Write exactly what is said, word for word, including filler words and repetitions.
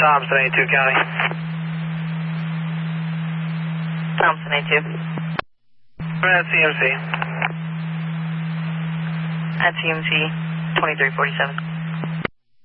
Thompson, eighty-two County. Thompson, eighty-two. At C M C. At C M C, twenty-three forty-seven.